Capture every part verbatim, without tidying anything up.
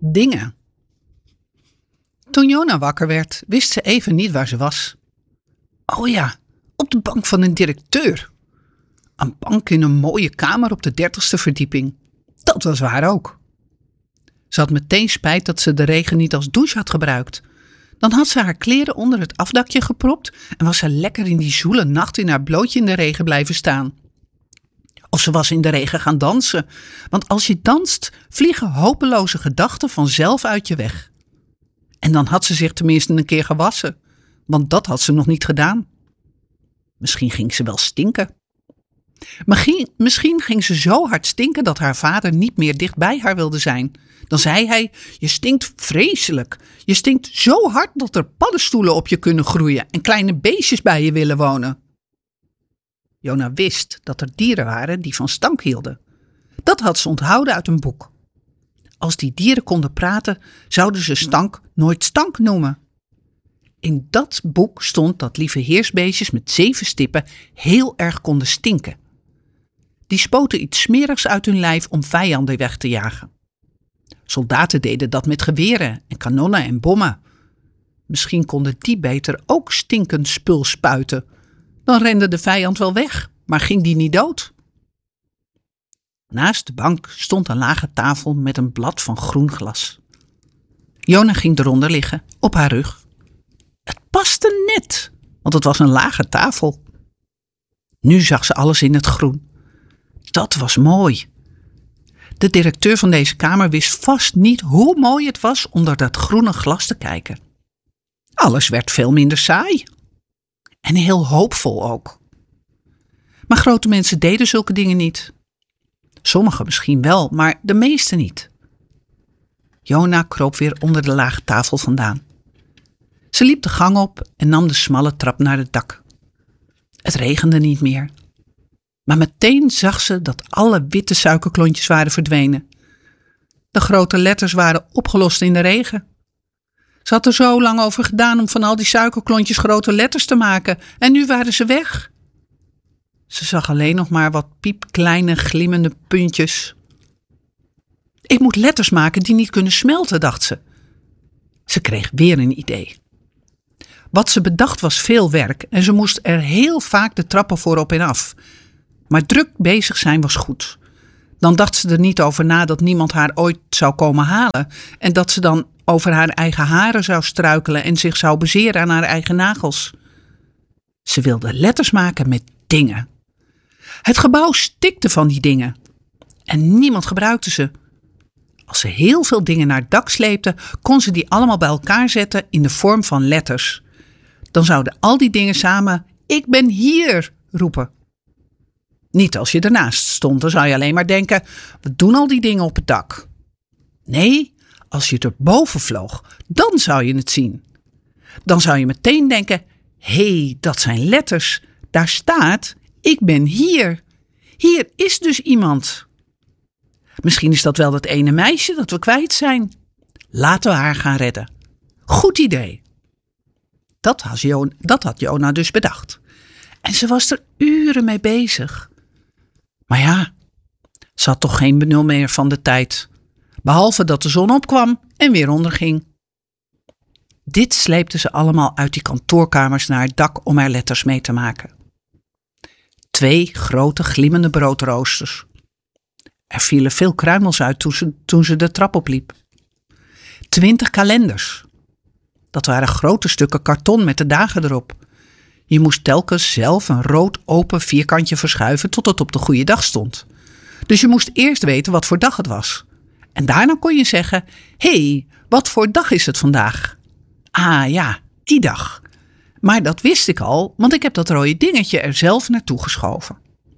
dingen. Toen Jona wakker werd, wist ze even niet waar ze was. Oh ja, op de bank van een directeur. Een bank in een mooie kamer op de dertigste verdieping. Dat was waar ook. Ze had meteen spijt dat ze de regen niet als douche had gebruikt. Dan had ze haar kleren onder het afdakje gepropt en was ze lekker in die zoele nacht in haar blootje in de regen blijven staan. Of ze was in de regen gaan dansen, want als je danst vliegen hopeloze gedachten vanzelf uit je weg. En dan had ze zich tenminste een keer gewassen, want dat had ze nog niet gedaan. Misschien ging ze wel stinken. Misschien, misschien ging ze zo hard stinken dat haar vader niet meer dicht bij haar wilde zijn. Dan zei hij, je stinkt vreselijk. Je stinkt zo hard dat er paddenstoelen op je kunnen groeien en kleine beestjes bij je willen wonen. Jona wist dat er dieren waren die van stank hielden. Dat had ze onthouden uit een boek. Als die dieren konden praten, zouden ze stank nooit stank noemen. In dat boek stond dat lieve heersbeestjes met zeven stippen heel erg konden stinken. Die spoten iets smerigs uit hun lijf om vijanden weg te jagen. Soldaten deden dat met geweren en kanonnen en bommen. Misschien konden die beter ook stinkend spul spuiten. Dan rende de vijand wel weg, maar ging die niet dood. Naast de bank stond een lage tafel met een blad van groen glas. Jona ging eronder liggen, op haar rug. Het paste net, want het was een lage tafel. Nu zag ze alles in het groen. Dat was mooi. De directeur van deze kamer wist vast niet hoe mooi het was om door dat groene glas te kijken. Alles werd veel minder saai. En heel hoopvol ook. Maar grote mensen deden zulke dingen niet. Sommigen misschien wel, maar de meeste niet. Jona kroop weer onder de lage tafel vandaan. Ze liep de gang op en nam de smalle trap naar het dak. Het regende niet meer. Maar meteen zag ze dat alle witte suikerklontjes waren verdwenen. De grote letters waren opgelost in de regen. Ze had er zo lang over gedaan om van al die suikerklontjes grote letters te maken. En nu waren ze weg. Ze zag alleen nog maar wat piepkleine glimmende puntjes. Ik moet letters maken die niet kunnen smelten, dacht ze. Ze kreeg weer een idee. Wat ze bedacht was veel werk en ze moest er heel vaak de trappen voor op en af. Maar druk bezig zijn was goed. Dan dacht ze er niet over na dat niemand haar ooit zou komen halen en dat ze dan over haar eigen haren zou struikelen en zich zou bezeren aan haar eigen nagels. Ze wilde letters maken met dingen. Het gebouw stikte van die dingen. En niemand gebruikte ze. Als ze heel veel dingen naar het dak sleepte, kon ze die allemaal bij elkaar zetten in de vorm van letters. Dan zouden al die dingen samen, ik ben hier, roepen. Niet als je ernaast stond, dan zou je alleen maar denken, wat doen al die dingen op het dak? Nee, als je erboven vloog, dan zou je het zien. Dan zou je meteen denken, hé, hey, dat zijn letters. Daar staat, ik ben hier. Hier is dus iemand. Misschien is dat wel dat ene meisje dat we kwijt zijn. Laten we haar gaan redden. Goed idee. Dat had Jona, dat had Jona dus bedacht. En ze was er uren mee bezig. Maar ja, ze had toch geen benul meer van de tijd. Behalve dat de zon opkwam en weer onderging. Dit sleepte ze allemaal uit die kantoorkamers naar het dak om er letters mee te maken. Twee grote glimmende broodroosters. Er vielen veel kruimels uit toen ze, toen ze de trap opliep. Twintig kalenders. Dat waren grote stukken karton met de dagen erop. Je moest telkens zelf een rood open vierkantje verschuiven tot het op de goede dag stond. Dus je moest eerst weten wat voor dag het was. En daarna kon je zeggen, hé, hey, wat voor dag is het vandaag? Ah ja, die dag. Maar dat wist ik al, want ik heb dat rode dingetje er zelf naartoe geschoven.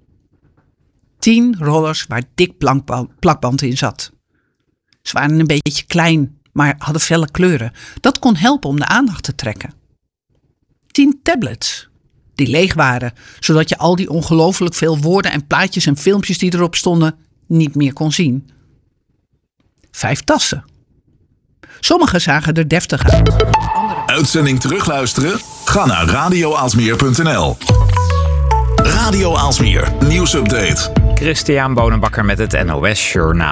Tien rollers waar dik plakband in zat. Ze waren een beetje klein, maar hadden felle kleuren. Dat kon helpen om de aandacht te trekken. Tien tablets, die leeg waren, zodat je al die ongelooflijk veel woorden en plaatjes en filmpjes die erop stonden niet meer kon zien. Vijf tassen. Sommige zagen er deftig uit. Uitzending terugluisteren? Ga naar radio aalsmeer punt n l. Radio Aalsmeer, nieuwsupdate. Christian Bonenbakker met het N O S Journaal.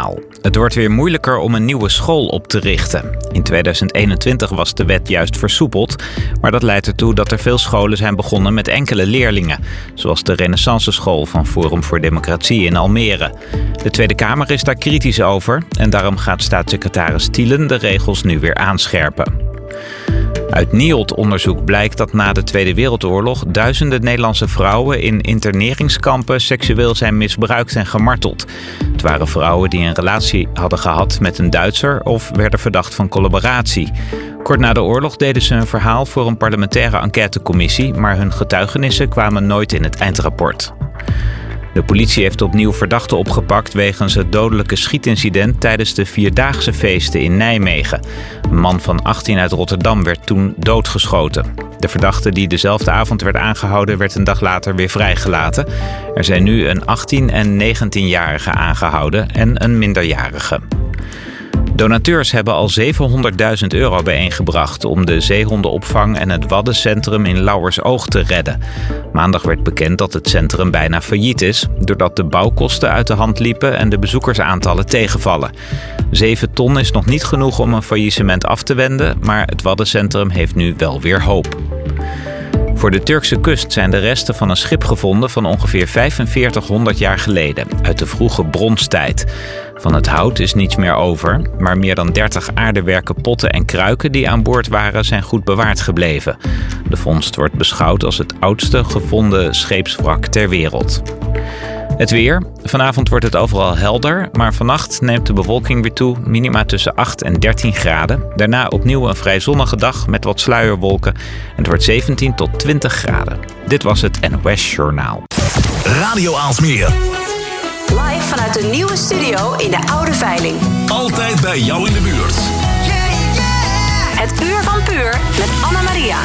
Het wordt weer moeilijker om een nieuwe school op te richten. In tweeduizend eenentwintig was de wet juist versoepeld, maar dat leidt ertoe dat er veel scholen zijn begonnen met enkele leerlingen, zoals de Renaissance School van Forum voor Democratie in Almere. De Tweede Kamer is daar kritisch over en daarom gaat staatssecretaris Thielen de regels nu weer aanscherpen. Uit N I O D-onderzoek blijkt dat na de Tweede Wereldoorlog duizenden Nederlandse vrouwen in interneringskampen seksueel zijn misbruikt en gemarteld. Het waren vrouwen die een relatie hadden gehad met een Duitser of werden verdacht van collaboratie. Kort na de oorlog deden ze hun verhaal voor een parlementaire enquêtecommissie, maar hun getuigenissen kwamen nooit in het eindrapport. De politie heeft opnieuw verdachten opgepakt wegens het dodelijke schietincident tijdens de Vierdaagse feesten in Nijmegen. Een man van achttien uit Rotterdam werd toen doodgeschoten. De verdachte die dezelfde avond werd aangehouden werd een dag later weer vrijgelaten. Er zijn nu een achttien- en negentienjarige aangehouden en een minderjarige. Donateurs hebben al zevenhonderdduizend euro bijeengebracht om de zeehondenopvang en het Waddencentrum in Lauwersoog te redden. Maandag werd bekend dat het centrum bijna failliet is, doordat de bouwkosten uit de hand liepen en de bezoekersaantallen tegenvallen. Zeven ton is nog niet genoeg om een faillissement af te wenden, maar het Waddencentrum heeft nu wel weer hoop. Voor de Turkse kust zijn de resten van een schip gevonden van ongeveer vijfenveertighonderd jaar geleden, uit de vroege bronstijd. Van het hout is niets meer over, maar meer dan dertig aardewerken, potten en kruiken die aan boord waren zijn goed bewaard gebleven. De vondst wordt beschouwd als het oudste gevonden scheepswrak ter wereld. Het weer. Vanavond wordt het overal helder, maar vannacht neemt de bewolking weer toe, minima tussen acht en dertien graden. Daarna opnieuw een vrij zonnige dag met wat sluierwolken en het wordt zeventien tot twintig graden. Dit was het N O S Journaal. Radio Aalsmeer. Live vanuit de nieuwe studio in de Oude Veiling. Altijd bij jou in de buurt. Yeah, yeah. Het Uur van Puur met Anna Maria.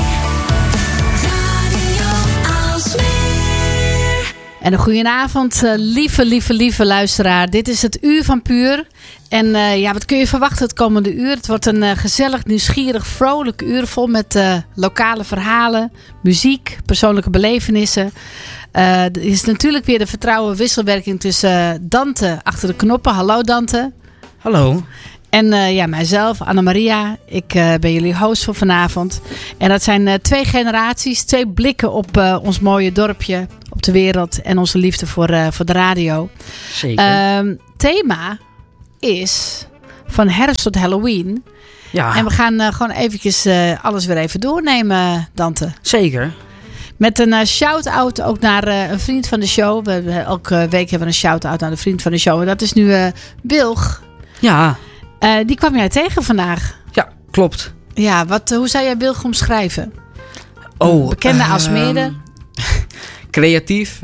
En een goedenavond, uh, lieve, lieve, lieve luisteraar. Dit is het Uur van Puur. En uh, ja, wat kun je verwachten het komende uur? Het wordt een uh, gezellig, nieuwsgierig, vrolijk uur vol met uh, lokale verhalen, muziek, persoonlijke belevenissen. Uh, er is natuurlijk weer de vertrouwen wisselwerking tussen uh, Dante achter de knoppen. Hallo Dante. Hallo. En uh, ja, mijzelf, Anna Maria. Ik uh, ben jullie host voor vanavond. En dat zijn uh, twee generaties, twee blikken op uh, ons mooie dorpje, op de wereld en onze liefde voor, uh, voor de radio. Zeker. Uh, thema is van herfst tot Halloween. Ja. En we gaan uh, gewoon eventjes uh, alles weer even doornemen, Dante. Zeker. Met een uh, shout-out ook naar uh, een vriend van de show. We hebben, elke week hebben we een shout-out naar de vriend van de show. En dat is nu uh, Wilg. Ja. Uh, die kwam jij tegen vandaag. Ja, klopt. Ja, wat, hoe zou jij Wilg omschrijven? Oh, Bekende uh, Aalsmeerder. Creatief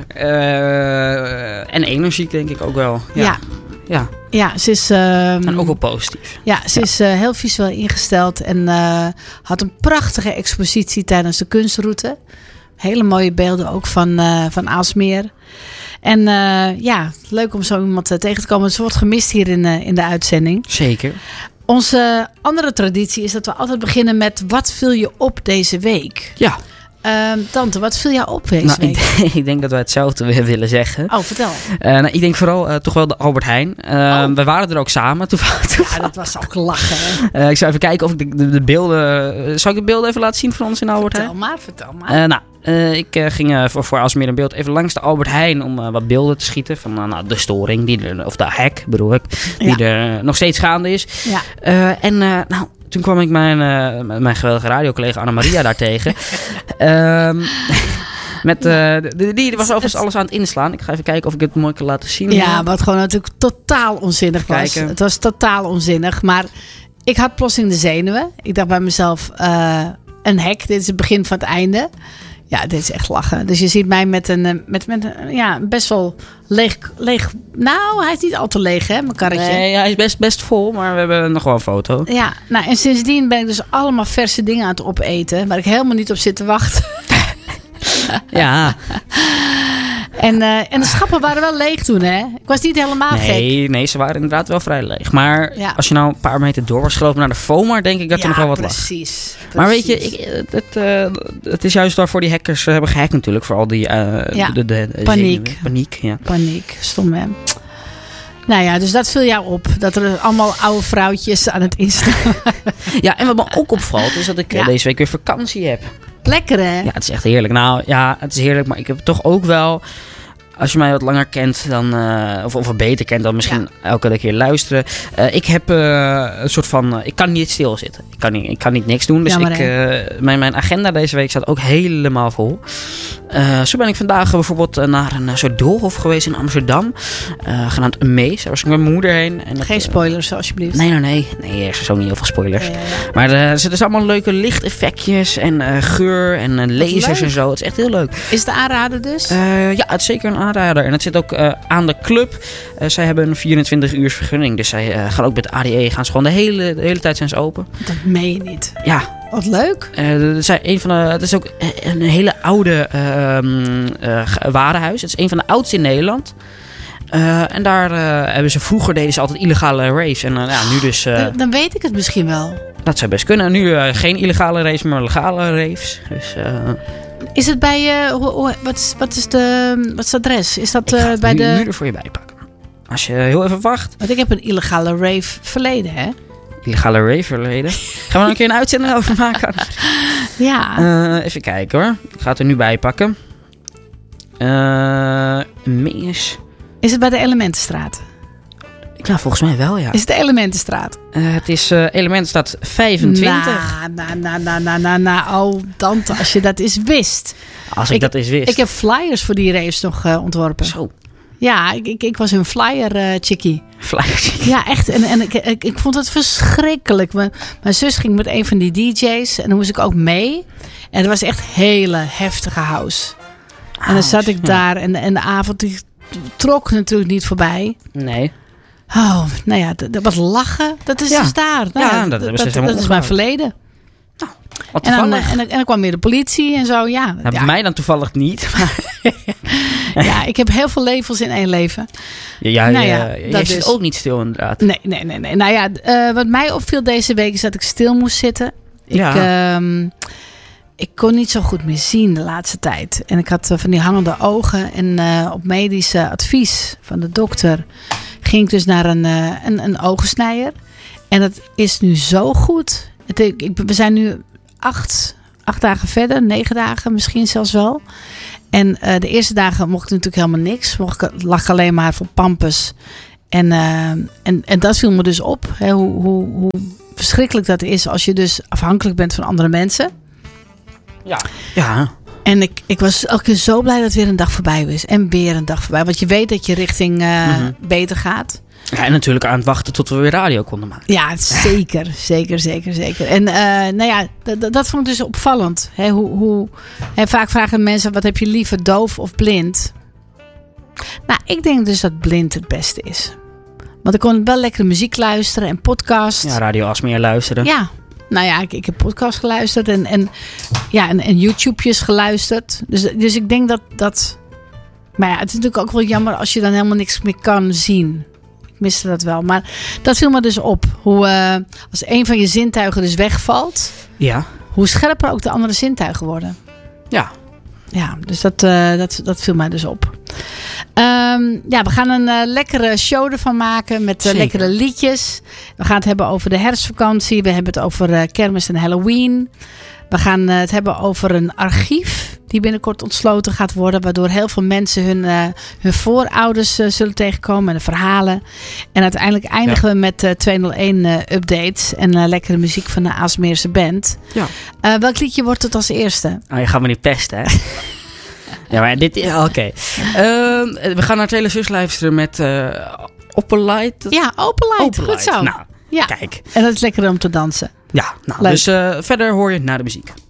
uh, en energiek denk ik ook wel. Ja. Ja. Ja. Ja, ze is... Uh, en ook wel positief. Ja, ze ja. is uh, heel visueel ingesteld. En uh, had een prachtige expositie tijdens de kunstroute. Hele mooie beelden ook van, uh, van Aalsmeer. En uh, ja, leuk om zo iemand uh, tegen te komen. Ze wordt gemist hier in, uh, in de uitzending. Zeker. Onze andere traditie is dat we altijd beginnen met... wat viel je op deze week? Ja. Uh, Tante, wat viel jou op deze nou, week? Ik denk, ik denk dat wij hetzelfde weer willen zeggen. Oh, vertel. Uh, nou, ik denk vooral uh, toch wel de Albert Heijn. Uh, oh. We waren er ook samen. Toevallig. Ja, dat was ook lachen. Hè? Uh, ik zou even kijken of ik de, de, de beelden... Uh, zou ik de beelden even laten zien van ons in Albert Heijn? Vertel maar, vertel maar. Uh, nou, uh, ik uh, ging uh, voor, voor Aalsmeer een beeld even langs de Albert Heijn om uh, wat beelden te schieten van uh, nou, de storing, die er, of de hack bedoel ik, die ja. er uh, nog steeds gaande is. Ja. Uh, en uh, nou, toen kwam ik mijn, uh, mijn geweldige radiocollega Anna Maria daar tegen. Um, Met, uh, die, die was overigens alles aan het inslaan. Ik ga even kijken of ik het mooi kan laten zien. Ja, wat gewoon natuurlijk totaal onzinnig was. Kijken. Het was totaal onzinnig. Maar ik had plotseling de zenuwen. Ik dacht bij mezelf, uh, een hek. Dit is het begin van het einde. Ja, dit is echt lachen. Dus je ziet mij met een, met, met een ja, best wel leeg, leeg... Nou, hij is niet al te leeg, hè, mijn karretje. Nee, hij is best, best vol, maar we hebben nog wel een foto. Ja, nou, en sindsdien ben ik dus allemaal verse dingen aan het opeten... waar ik helemaal niet op zit te wachten. Ja. En, uh, en de schappen waren wel leeg toen, hè? Ik was niet helemaal nee, gek. Nee, nee, ze waren inderdaad wel vrij leeg. Maar ja. als je nou een paar meter door was gelopen naar de FOMAR, denk ik dat ja, er nog wel wat precies, lag. precies. Maar weet je, ik, het, uh, het is juist waarvoor die hackers uh, hebben gehackt natuurlijk. Voor al die uh, ja. de, de, de paniek. Zenuwen. Paniek, ja. Paniek, stom hè. Nou ja, dus dat viel jou op. Dat er allemaal oude vrouwtjes aan het instaan. Ja, en wat me ook opvalt is dat ik Ja. uh, deze week weer vakantie heb. Lekker hè? Ja, het is echt heerlijk. Nou ja, het is heerlijk, maar ik heb toch ook wel... Als je mij wat langer kent, dan, uh, of, of wat beter kent, dan misschien ja. elke keer luisteren. Uh, ik heb uh, een soort van... Uh, ik kan niet stilzitten. Ik kan niet, ik kan niet niks doen. Dus Jammer, ik, uh, mijn, mijn agenda deze week staat ook helemaal vol. Uh, zo ben ik vandaag bijvoorbeeld uh, naar een uh, soort doolhof geweest in Amsterdam. Uh, genaamd Amaze. Daar was ik met mijn moeder heen. En dat, Geen spoilers, alsjeblieft. Nee, nee, nee. Nee, er zijn ook niet heel veel spoilers. Ja, ja, ja. Maar uh, er zitten allemaal leuke lichteffectjes en uh, geur en uh, lasers en zo. Het is echt heel leuk. Is het aanraden dus? Uh, ja, het is zeker een aanrader. En het zit ook uh, aan de club. Uh, zij hebben een vierentwintig uurs vergunning. Dus zij uh, gaan ook met A D E. Gaan ze gewoon de hele, de hele tijd zijn ze open. Dat meen je niet. Ja. Wat leuk. Uh, dat zijn een van de, het is ook een hele oude uh, uh, warenhuis. Het is een van de oudste in Nederland. Uh, en daar uh, hebben ze vroeger deden ze altijd illegale raves. En uh, ja, nu dus... Uh, dan, dan weet ik het misschien wel. Dat zou best kunnen. Nu uh, geen illegale raves, maar legale raves. Dus... Uh, Is het bij... Uh, hoe, hoe, wat, is, wat, is de, wat is het adres? Is dat uh, bij nu, de... nu er voor je bijpakken. Als je heel even wacht. Want ik heb een illegale rave verleden, hè? Illegale rave verleden. Gaan we er een keer een uitzending over maken? Ja. Uh, even kijken hoor. Ik ga het er nu bij pakken. Uh, Mees. Is het bij de Elementenstraat? Nou, volgens mij wel, ja. Is het de Elementenstraat? Uh, het is uh, Elementenstraat vijfentwintig. Na, na, na, na, na, na. Oh, tante, als je dat eens wist. Als ik, ik dat eens wist. Ik heb flyers voor die raves nog uh, ontworpen. Zo. Ja, ik, ik, ik was een flyer uh, chickie. Flyer chickie. Ja, echt. En, en ik, ik, ik vond het verschrikkelijk. Mijn, mijn zus ging met een van die D J's. En dan moest ik ook mee. En het was echt hele heftige house. En dan zat ik daar. En, en de avond die trok natuurlijk niet voorbij. Nee. Oh, nou ja, dat, dat wat lachen. Dat is ja. dus daar. Nou, ja, ja, dat, dat, dat, dat, dat is mijn verleden. Nou, wat en, dan, toevallig. en, dan, en dan kwam weer de politie en zo. Ja, nou, ja. Bij mij dan toevallig niet. Ja, ik heb heel veel levens in één leven. Ja, ja, nou ja, je dat zit dus. ook niet stil inderdaad. Nee, nee, nee. nee. Nou ja, uh, wat mij opviel deze week is dat ik stil moest zitten. Ik, ja. um, ik kon niet zo goed meer zien de laatste tijd. En ik had uh, van die hangende ogen. En uh, op medisch advies van de dokter ging ik dus naar een, uh, een, een oogensnijer. En dat is nu zo goed. Het, ik, we zijn nu acht, acht dagen verder, negen dagen misschien zelfs wel. En uh, de eerste dagen mocht ik natuurlijk helemaal niks. Mocht ik, lag ik alleen maar voor pampers. En, uh, en, en dat viel me dus op. Hè, hoe, hoe, hoe verschrikkelijk dat is als je dus afhankelijk bent van andere mensen. Ja. Ja. En ik, ik was elke keer zo blij dat weer een dag voorbij is. En weer een dag voorbij. Want je weet dat je richting uh, mm-hmm. beter gaat. Ja, en natuurlijk aan het wachten tot we weer radio konden maken. Ja, zeker. zeker, zeker, zeker. En uh, nou ja, d- d- dat vond ik dus opvallend. Hè, hoe, hoe, hè, vaak vragen mensen, wat heb je liever, doof of blind? Nou, ik denk dus dat blind het beste is. Want ik kon wel lekker muziek luisteren en podcast. Ja, Radio Asmeer luisteren. Ja, nou ja, ik, ik heb podcast geluisterd en, en, ja, en, en YouTube's geluisterd. Dus, dus ik denk dat dat... Maar ja, het is natuurlijk ook wel jammer als je dan helemaal niks meer kan zien. Ik miste dat wel. Maar dat viel me dus op. Hoe uh, als een van je zintuigen dus wegvalt. Ja. Hoe scherper ook de andere zintuigen worden. Ja. Ja, dus dat, uh, dat, dat viel mij dus op. Um, ja, we gaan een uh, lekkere show ervan maken met uh, lekkere liedjes. We gaan het hebben over de herfstvakantie. We hebben het over uh, kermis en Halloween. We gaan uh, het hebben over een archief die binnenkort ontsloten gaat worden. Waardoor heel veel mensen hun, uh, hun voorouders uh, zullen tegenkomen en de verhalen. En uiteindelijk eindigen ja. we met uh, tweehonderdéén uh, updates en uh, lekkere muziek van de Aalsmeerse band. Ja. Uh, welk liedje wordt het als eerste? Oh, je gaat me niet pesten, hè? Ja, maar dit... Oké. Okay. Uh, we gaan naar Taylor Swift luisteren met uh, Opalite. Ja, Opalite. Goed zo. Nou, ja. kijk. En dat is lekker om te dansen. Ja, nou, dus uh, verder hoor je na de muziek.